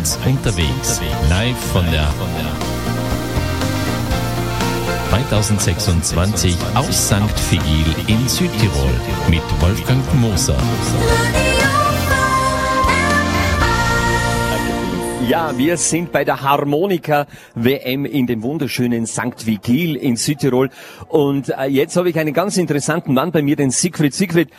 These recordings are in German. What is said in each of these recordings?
FM1 unterwegs. Live von der 2026 aus St. Vigil in Südtirol mit Wolfgang Moser. Ja, wir sind bei der Harmonika-WM in dem wunderschönen St. Vigil in Südtirol. Und jetzt habe ich einen ganz interessanten Mann bei mir, den Siegfried. Siegfried,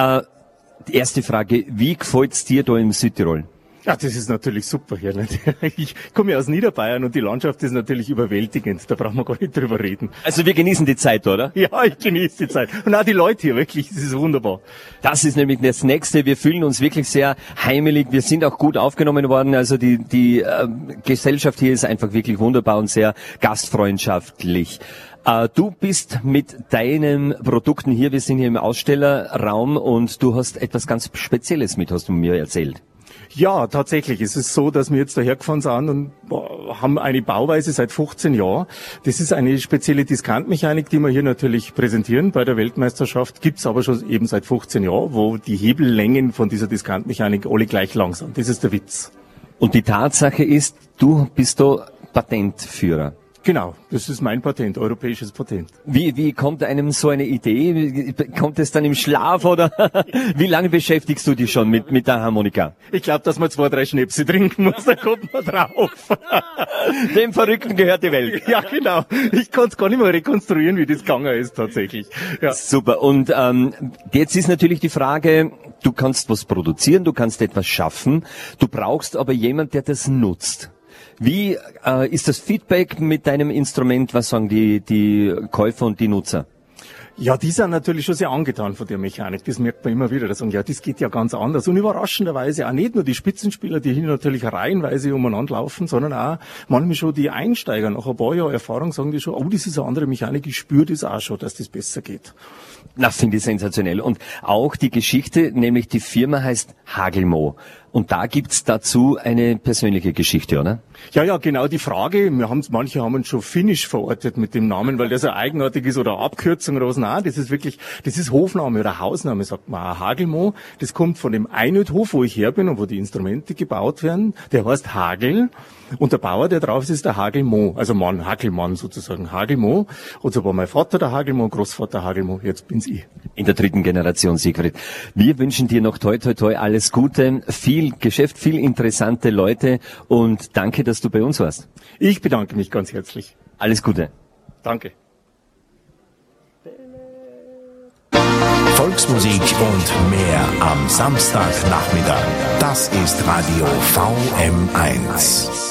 die erste Frage, wie gefällt's dir da im Südtirol? Ja, das ist natürlich super hier. Nicht? Ich komme ja aus Niederbayern und die Landschaft ist natürlich überwältigend. Da brauchen wir gar nicht drüber reden. Also wir genießen die Zeit, oder? Ja, ich genieße die Zeit. Und auch die Leute hier, wirklich, das ist wunderbar. Das ist nämlich das Nächste. Wir fühlen uns wirklich sehr heimelig. Wir sind auch gut aufgenommen worden. Also die Gesellschaft hier ist einfach wirklich wunderbar und sehr gastfreundschaftlich. Du bist mit deinen Produkten hier. Wir sind hier im Ausstellerraum und du hast etwas ganz Spezielles mit, hast du mir erzählt. Ja, tatsächlich. Es ist so, dass wir jetzt dahergefahren sind und haben eine Bauweise seit 15 Jahren. Das ist eine spezielle Diskantmechanik, die wir hier natürlich präsentieren. Bei der Weltmeisterschaft gibt's aber schon eben seit 15 Jahren, wo die Hebellängen von dieser Diskantmechanik alle gleich lang sind. Das ist der Witz. Und die Tatsache ist, du bist da Patentführer. Genau, das ist mein Patent, europäisches Patent. Wie kommt einem so eine Idee? Kommt es dann im Schlaf oder wie lange beschäftigst du dich schon mit der Harmonika? Ich glaube, dass man 2, 3 Schnäpse trinken muss, da kommt man drauf. Dem Verrückten gehört die Welt. Ja, genau. Ich kann es gar nicht mehr rekonstruieren, wie das gegangen ist tatsächlich. Ja. Super. Und jetzt ist natürlich die Frage, du kannst was produzieren, du kannst etwas schaffen, du brauchst aber jemand, der das nutzt. Wie ist das Feedback mit deinem Instrument? Was sagen die Käufer und die Nutzer? Ja, die sind natürlich schon sehr angetan von der Mechanik. Das merkt man immer wieder. Die sagen, ja, das geht ja ganz anders. Und überraschenderweise auch nicht nur die Spitzenspieler, die hier natürlich reihenweise umeinander laufen, sondern auch manchmal schon die Einsteiger. Nach ein paar Jahren Erfahrung sagen die schon, oh, das ist eine andere Mechanik. Ich spüre das auch schon, dass das besser geht. Na, finde ich sensationell. Und auch die Geschichte, nämlich die Firma heißt Hagelmo. Und da gibt's dazu eine persönliche Geschichte, oder? Ja, genau die Frage. Manche haben uns schon Finnisch verortet mit dem Namen, weil der so eigenartig ist oder Abkürzung oder was. Nein, das ist Hofname oder Hausname, sagt man auch. Hagelmo. Das kommt von dem Einödhof, wo ich her bin und wo die Instrumente gebaut werden. Der heißt Hagel. Und der Bauer, der drauf ist der Hagelmo. Also Mann, Hagelmann sozusagen. Hagelmo. Und so war mein Vater der Hagelmo, Großvater Hagelmo. Jetzt bin's ich. In der 3. Generation, Siegfried. Wir wünschen dir noch toi alles Gute, viel Geschäft, viel interessante Leute und danke, dass du bei uns warst. Ich bedanke mich ganz herzlich. Alles Gute. Danke. Volksmusik und mehr am Samstagnachmittag. Das ist Radio VM1.